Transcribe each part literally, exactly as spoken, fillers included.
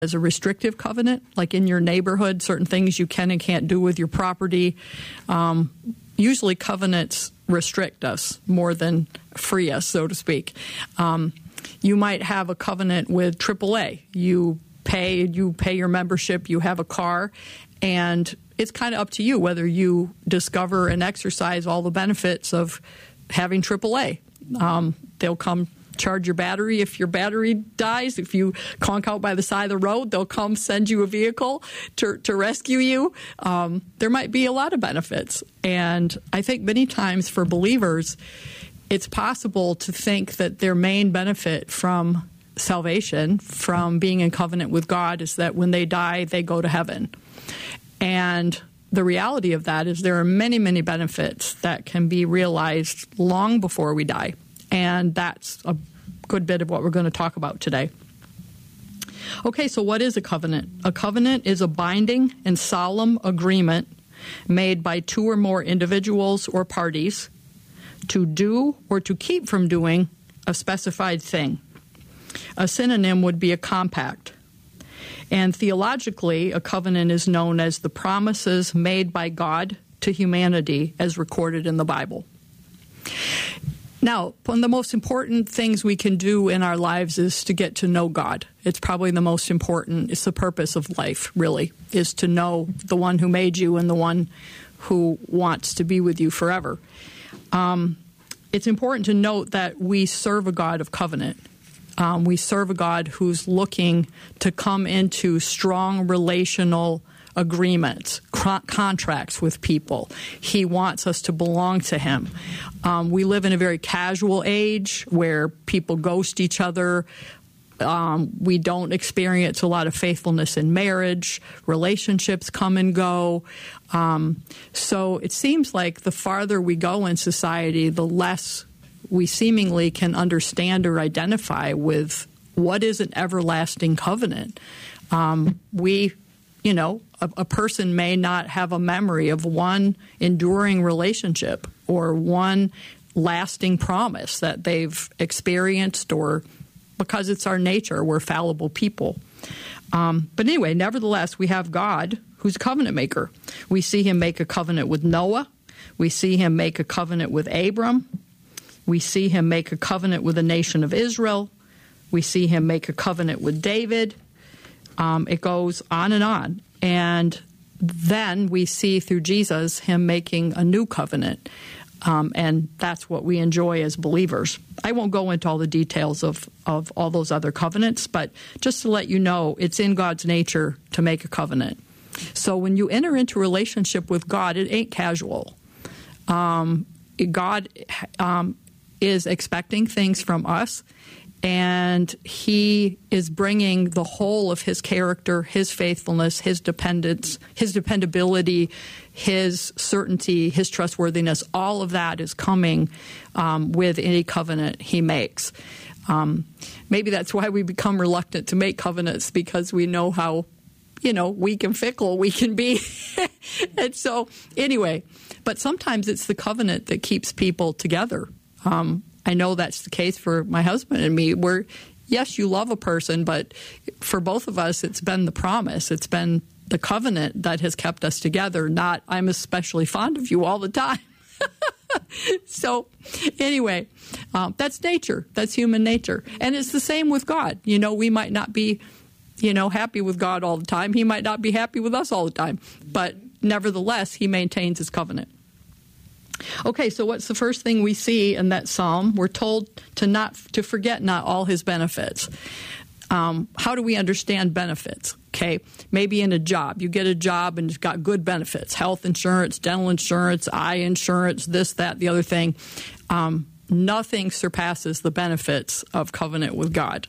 as a restrictive covenant, like in your neighborhood, certain things you can and can't do with your property. Um, usually covenants restrict us more than free us, so to speak. Um, you might have a covenant with triple A. You pay, you pay your membership, you have a car, and it's kind of up to you whether you discover and exercise all the benefits of having triple A. Um, they'll come charge your battery if your battery dies. If you conk out by the side of the road, they'll come send you a vehicle to, to rescue you. Um, there might be a lot of benefits. And I think many times for believers, it's possible to think that their main benefit from salvation, from being in covenant with God, is that when they die, they go to heaven. And the reality of that is there are many, many benefits that can be realized long before we die. And that's a good bit of what we're going to talk about today. Okay, so what is a covenant? A covenant is a binding and solemn agreement made by two or more individuals or parties to do or to keep from doing a specified thing. A synonym would be a compact. And theologically, a covenant is known as the promises made by God to humanity as recorded in the Bible. Now, one of the most important things we can do in our lives is to get to know God. It's probably the most important. It's the purpose of life, really, is to know the one who made you and the one who wants to be with you forever. Um, it's important to note that we serve a God of covenant. Um, we serve a God who's looking to come into strong relational agreements, co- contracts with people. He wants us to belong to him. Um, we live in a very casual age where people ghost each other. Um, we don't experience a lot of faithfulness in marriage. Relationships come and go. Um, so it seems like the farther we go in society, the less we seemingly can understand or identify with what is an everlasting covenant. Um, we, you know, a, a person may not have a memory of one enduring relationship or one lasting promise that they've experienced, or because it's our nature, we're fallible people. Um, but anyway, nevertheless, we have God who's a covenant maker. We see him make a covenant with Noah. We see him make a covenant with Abram. We see him make a covenant with the nation of Israel. We see him make a covenant with David. Um, it goes on and on. And then we see through Jesus him making a new covenant. Um, and that's what we enjoy as believers. I won't go into all the details of, of all those other covenants, but just to let you know, it's in God's nature to make a covenant. So when you enter into a relationship with God, it ain't casual. Um, God um, is expecting things from us, and he is bringing the whole of his character, his faithfulness, his dependence, his dependability, his certainty, his trustworthiness. All of that is coming um, with any covenant he makes. Um, maybe that's why we become reluctant to make covenants, because we know how, you know, weak and fickle we can be. And so, anyway, but sometimes it's the covenant that keeps people together. Um, I know that's the case for my husband and me. We're, yes, you love a person, but for both of us, it's been the promise. It's been the covenant that has kept us together, not I'm especially fond of you all the time. So anyway, um, that's nature. That's human nature. And it's the same with God. You know, we might not be, you know, happy with God all the time. He might not be happy with us all the time. But nevertheless, he maintains his covenant. Okay, so what's the first thing we see in that psalm? We're told to not to forget not all his benefits. Um, how do we understand benefits? Okay, maybe in a job. You get a job and it's got good benefits. Health insurance, dental insurance, eye insurance, this, that, the other thing. Um, nothing surpasses the benefits of covenant with God.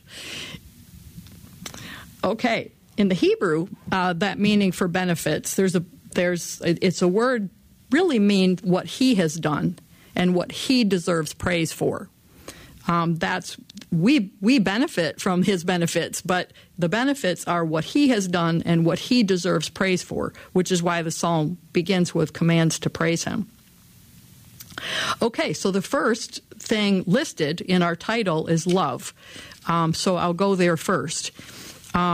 Okay, in the Hebrew, uh, that meaning for benefits, there's a there's it's a word really mean what he has done and what he deserves praise for. Um, that's we we benefit from his benefits, but the benefits are what he has done and what he deserves praise for, which is why the psalm begins with commands to praise him. Okay, so the first thing listed in our title is love. Um, so I'll go there first. Um,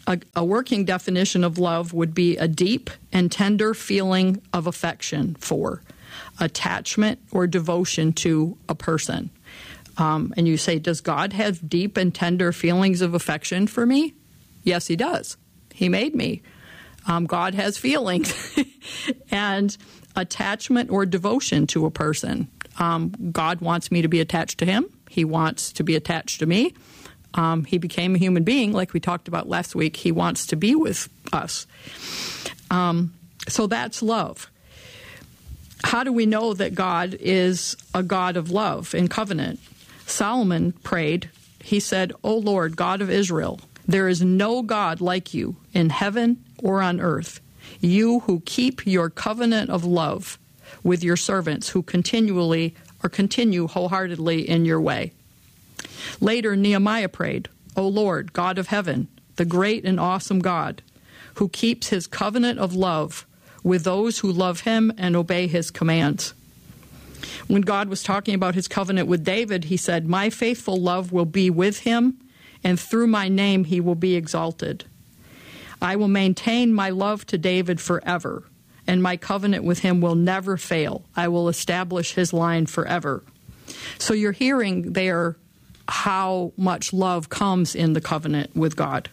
a, a working definition of love would be a deep and tender feeling of affection for, attachment or devotion to a person. Um, and you say, does God have deep and tender feelings of affection for me? Yes, he does. He made me. Um, God has feelings. And attachment or devotion to a person. Um, God wants me to be attached to him. He wants to be attached to me. Um, he became a human being, like we talked about last week. He wants to be with us. Um, so that's love. How do we know that God is a God of love and covenant? Solomon prayed. He said, O Lord, God of Israel, there is no God like you in heaven or on earth, you who keep your covenant of love with your servants who continually or continue wholeheartedly in your way. Later, Nehemiah prayed, O Lord, God of heaven, the great and awesome God, who keeps his covenant of love with those who love him and obey his commands. When God was talking about his covenant with David, he said, my faithful love will be with him, and through my name he will be exalted. I will maintain my love to David forever, and my covenant with him will never fail. I will establish his line forever. So you're hearing there how much love comes in the covenant with God.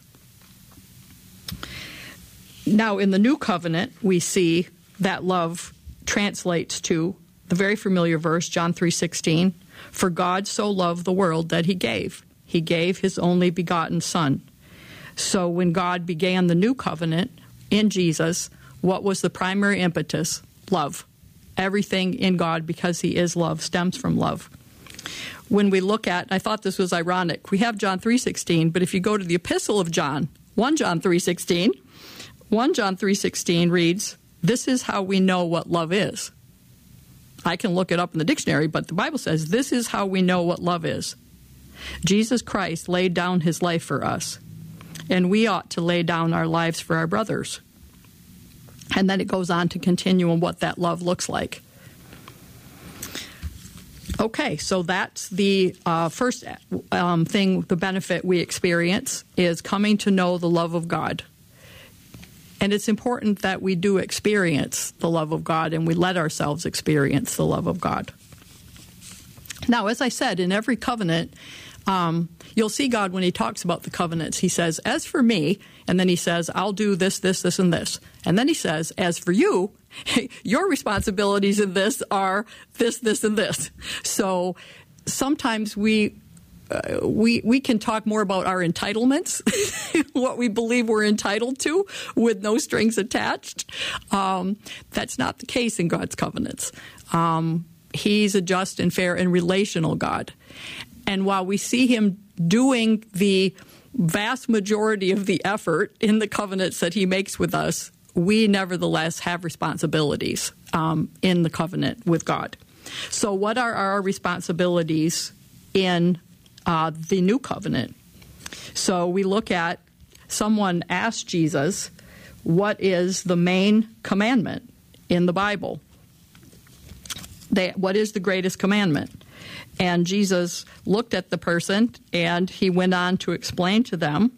Now, in the new covenant, we see that love translates to the very familiar verse, John three sixteen, for God so loved the world that he gave. He gave his only begotten Son. So when God began the new covenant in Jesus, what was the primary impetus? Love. Everything in God, because he is love, stems from love. When we look at, I thought this was ironic, we have John three sixteen, but if you go to the epistle of John, First John three sixteen, First John three sixteen reads, this is how we know what love is. I can look it up in the dictionary, but the Bible says this is how we know what love is. Jesus Christ laid down his life for us, and we ought to lay down our lives for our brothers. And then it goes on to continue on what that love looks like. Okay, so that's the uh, first um, thing, the benefit we experience is coming to know the love of God. And it's important that we do experience the love of God and we let ourselves experience the love of God. Now, as I said, in every covenant, um, you'll see God when he talks about the covenants. He says, as for me, and then he says, I'll do this, this, this, and this. And then he says, as for you, your responsibilities in this are this, this, and this. So sometimes we uh, we we can talk more about our entitlements, what we believe we're entitled to, with no strings attached. Um, that's not the case in God's covenants. Um, he's a just and fair and relational God. And while we see him doing the vast majority of the effort in the covenants that he makes with us, we nevertheless have responsibilities um, in the covenant with God. So what are our responsibilities in uh, the new covenant? So we look at, someone asked Jesus, what is the main commandment in the Bible? They, what is the greatest commandment? And Jesus looked at the person and he went on to explain to them.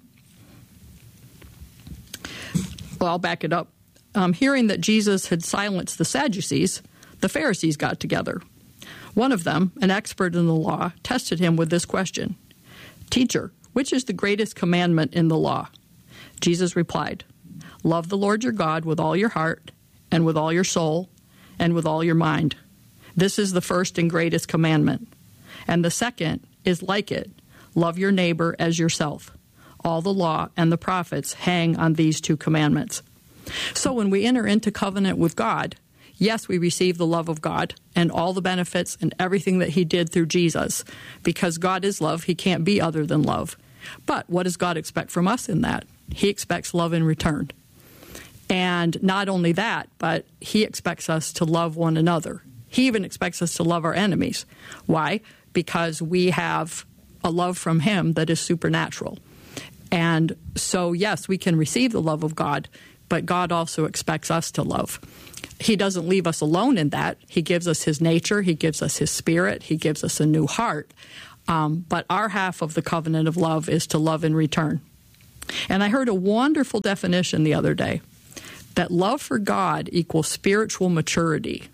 Well, I'll back it up. Um, hearing that Jesus had silenced the Sadducees, the Pharisees got together. One of them, an expert in the law, tested him with this question. Teacher, which is the greatest commandment in the law? Jesus replied, love the Lord your God with all your heart and with all your soul and with all your mind. This is the first and greatest commandment. And the second is like it. Love your neighbor as yourself. All the law and the prophets hang on these two commandments. So when we enter into covenant with God, yes, we receive the love of God and all the benefits and everything that he did through Jesus. Because God is love, he can't be other than love. But what does God expect from us in that? He expects love in return. And not only that, but he expects us to love one another. He even expects us to love our enemies. Why? Because we have a love from him that is supernatural. And so, yes, we can receive the love of God, but God also expects us to love. He doesn't leave us alone in that. He gives us his nature. He gives us his spirit. He gives us a new heart. Um, but our half of the covenant of love is to love in return. And I heard a wonderful definition the other day, that love for God equals spiritual maturity,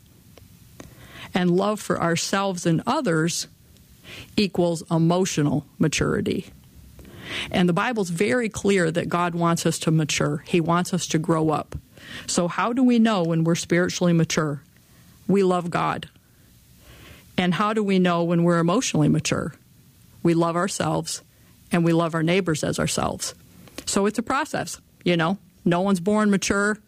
and love for ourselves and others equals emotional maturity. And the Bible's very clear that God wants us to mature. He wants us to grow up. So how do we know when we're spiritually mature? We love God. And how do we know when we're emotionally mature? We love ourselves, and we love our neighbors as ourselves. So it's a process, you know. No one's born mature.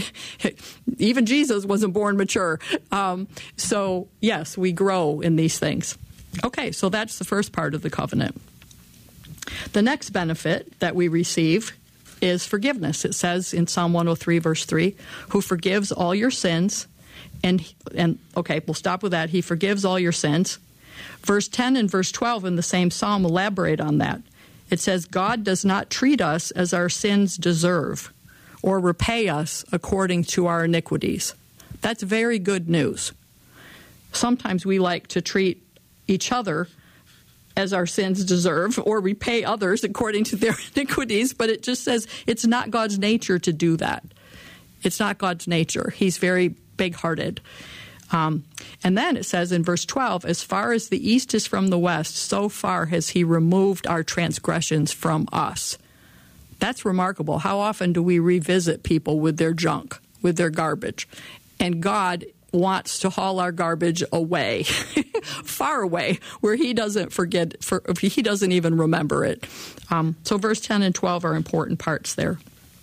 Even Jesus wasn't born mature. Um, so, yes, we grow in these things. Okay, so that's the first part of the covenant. The next benefit that we receive is forgiveness. It says in Psalm one oh three, verse three, who forgives all your sins. And, and okay, we'll stop with that. He forgives all your sins. Verse ten and verse twelve in the same psalm elaborate on that. It says, God does not treat us as our sins deserve, or repay us according to our iniquities. That's very good news. Sometimes we like to treat each other as our sins deserve, or repay others according to their iniquities, but it just says it's not God's nature to do that. It's not God's nature. He's very big-hearted. Um, and then it says in verse twelve, as far as the east is from the west, so far has he removed our transgressions from us. That's remarkable. How often do we revisit people with their junk, with their garbage? And God wants to haul our garbage away, far away, where he doesn't forget, for, he doesn't even remember it. Um, so verse ten and twelve are important parts there.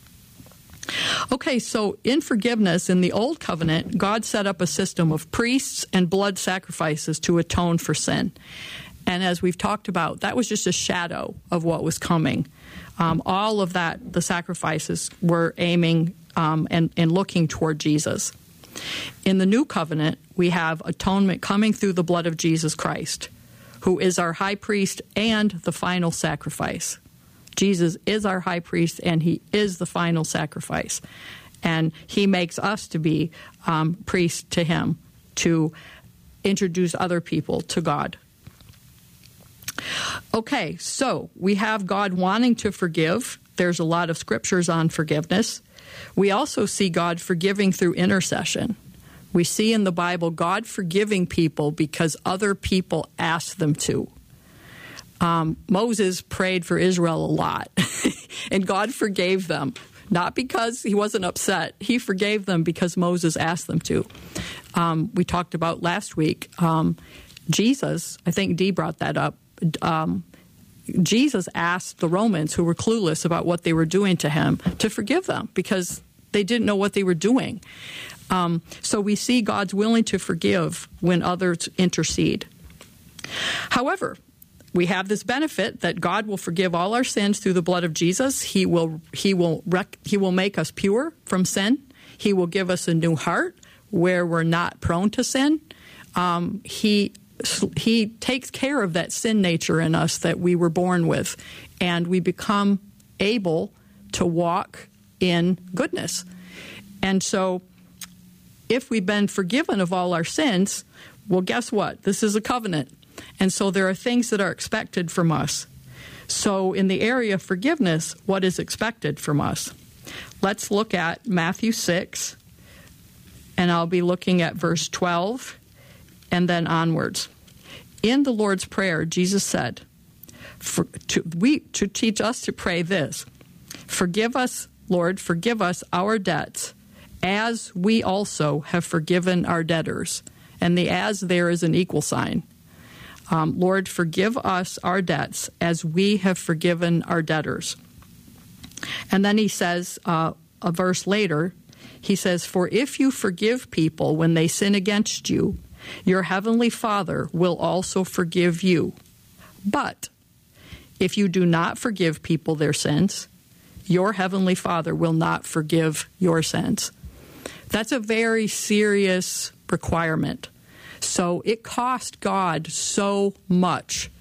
Okay, so in forgiveness, in the Old Covenant, God set up a system of priests and blood sacrifices to atone for sin. And as we've talked about, that was just a shadow of what was coming. Um, all of that, the sacrifices were aiming um, and, and looking toward Jesus. In the New Covenant, we have atonement coming through the blood of Jesus Christ, who is our high priest and the final sacrifice. Jesus is our high priest, and he is the final sacrifice. And he makes us to be um, priests to him, to introduce other people to God. Okay, so we have God wanting to forgive. There's a lot of scriptures on forgiveness. We also see God forgiving through intercession. We see in the Bible God forgiving people because other people asked them to. Um, Moses prayed for Israel a lot, and God forgave them. Not because he wasn't upset. He forgave them because Moses asked them to. Um, we talked about last week, um, Jesus, I think Dee brought that up, um, Jesus asked the Romans who were clueless about what they were doing to him to forgive them because they didn't know what they were doing. Um, so we see God's willing to forgive when others intercede. However, we have this benefit that God will forgive all our sins through the blood of Jesus. He will he will rec- he will make us pure from sin. He will give us a new heart where we're not prone to sin. Um, he he takes care of that sin nature in us that we were born with, and we become able to walk in goodness. And so if we've been forgiven of all our sins, well, guess what? This is a covenant. And so there are things that are expected from us. So in the area of forgiveness, what is expected from us? Let's look at Matthew six, and I'll be looking at verse twelve and then onwards. In the Lord's Prayer, Jesus said, for, to, we, to teach us to pray this, forgive us, Lord, forgive us our debts, as we also have forgiven our debtors. And the as there is an equal sign. Um, Lord, forgive us our debts as we have forgiven our debtors. And then he says, uh, a verse later, he says, for if you forgive people when they sin against you, your heavenly Father will also forgive you. But if you do not forgive people their sins, your heavenly Father will not forgive your sins. That's a very serious requirement. So it cost God so much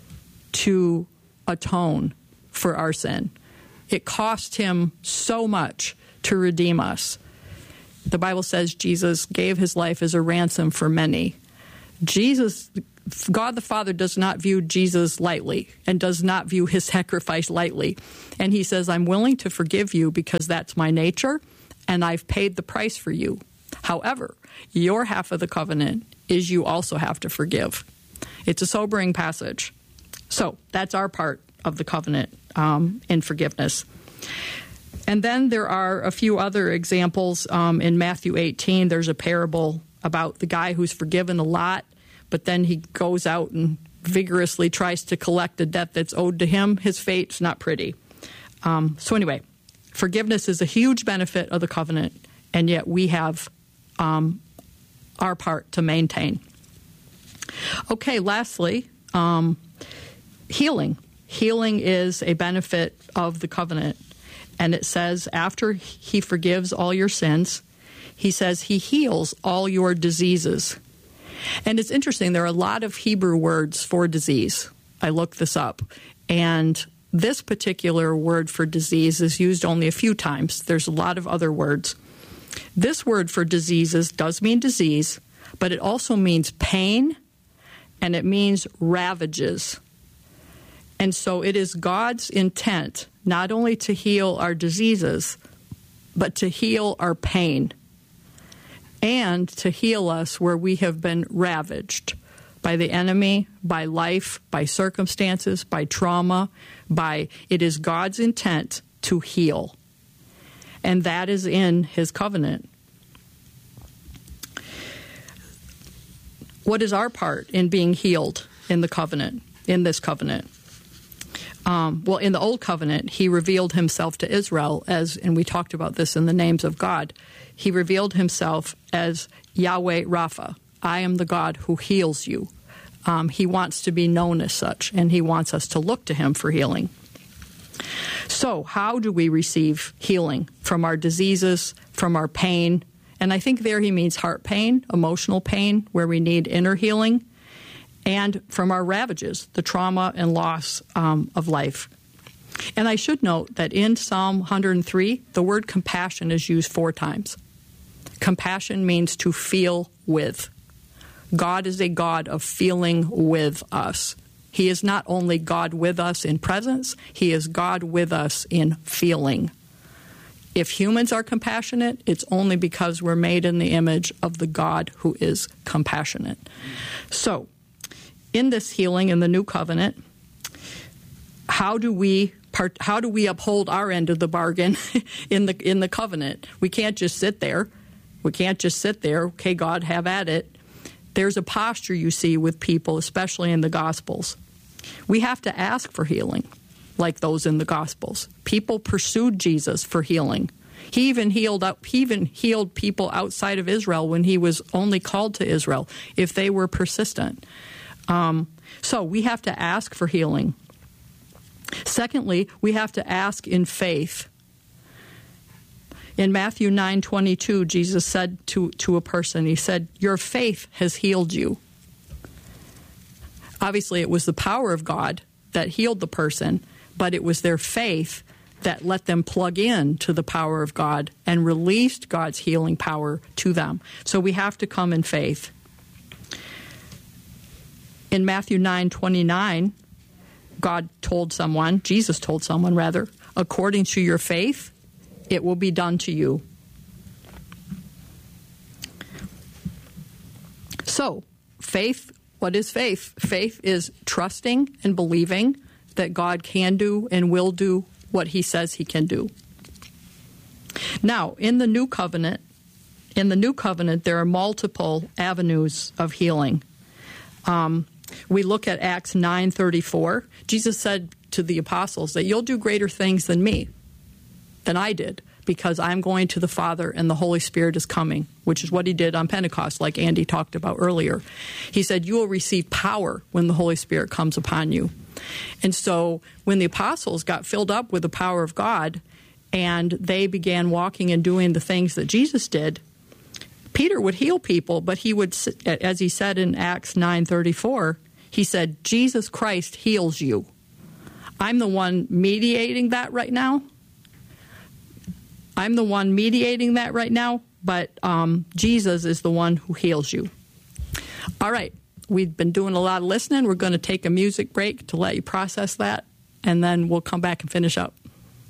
to atone for our sin. It cost him so much to redeem us. The Bible says Jesus gave his life as a ransom for many. Jesus God the Father does not view Jesus lightly and does not view his sacrifice lightly. And he says, I'm willing to forgive you because that's my nature, and I've paid the price for you. However, your half of the covenant is you also have to forgive. It's a sobering passage. So that's our part of the covenant um, in forgiveness. And then there are a few other examples. Um, in Matthew eighteen, there's a parable about the guy who's forgiven a lot, but then he goes out and vigorously tries to collect a debt that's owed to him. His fate's not pretty. Um, so anyway, forgiveness is a huge benefit of the covenant, and yet we have um, our part to maintain. Okay, lastly, um, healing. Healing is a benefit of the covenant. And it says, after he forgives all your sins, he says he heals all your diseases. And it's interesting, there are a lot of Hebrew words for disease. I looked this up. And this particular word for disease is used only a few times. There's a lot of other words. This word for diseases does mean disease, but it also means pain, and it means ravages. And so it is God's intent not only to heal our diseases, but to heal our pain and to heal us where we have been ravaged by the enemy, by life, by circumstances, by trauma, by it is God's intent to heal. And that is in his covenant. What is our part in being healed in the covenant, in this covenant? Um, well, in the Old Covenant, he revealed himself to Israel as, and we talked about this in the names of God, he revealed himself as Yahweh Rapha. I am the God who heals you. Um, he wants to be known as such, and he wants us to look to him for healing. So how do we receive healing from our diseases, from our pain? And I think there he means heart pain, emotional pain, where we need inner healing, and from our ravages, the trauma and loss um, of life. And I should note that in Psalm one hundred three, the word compassion is used four times. Compassion means to feel with. God is a God of feeling with us. He is not only God with us in presence, he is God with us in feeling. If humans are compassionate, it's only because we're made in the image of the God who is compassionate. So, in this healing in the new covenant, how do we part, how do we uphold our end of the bargain in the in the covenant? We can't just sit there. We can't just sit there. Okay, God, have at it. There's a posture you see with people, especially in the Gospels. We have to ask for healing, like those in the Gospels. People pursued Jesus for healing. He even healed up, he even healed people outside of Israel when he was only called to Israel, if they were persistent. Um, so we have to ask for healing. Secondly, we have to ask in faith. In Matthew nine twenty-two, Jesus said to, to a person, he said, your faith has healed you. Obviously, it was the power of God that healed the person, but it was their faith that let them plug in to the power of God and released God's healing power to them. So we have to come in faith. In Matthew nine twenty-nine, God told someone, Jesus told someone rather, according to your faith, it will be done to you. So, faith, what is faith? Faith is trusting and believing that God can do and will do what he says he can do. Now, in the new covenant, in the new covenant, there are multiple avenues of healing. Um, we look at Acts nine thirty-four. Jesus said to the apostles that you'll do greater things than me, than I did, because I'm going to the Father and the Holy Spirit is coming, which is what he did on Pentecost, like Andy talked about earlier. He said, you will receive power when the Holy Spirit comes upon you. And so when the apostles got filled up with the power of God and they began walking and doing the things that Jesus did, Peter would heal people, but he would, as he said in Acts nine thirty-four, he said, Jesus Christ heals you. I'm the one mediating that right now. I'm the one mediating that right now, but um, Jesus is the one who heals you. All right, we've been doing a lot of listening. We're going to take a music break to let you process that, and then we'll come back and finish up.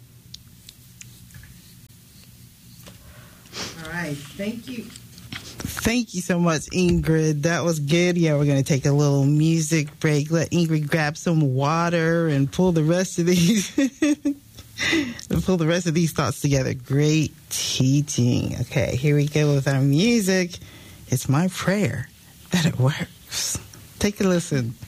All right. Thank you. Thank you so much, Ingrid. That was good. Yeah, we're going to take a little music break. Let Ingrid grab some water and pull the rest of these and pull the rest of these thoughts together. Great teaching. Okay, here we go with our music. It's my prayer that it works. Take a listen.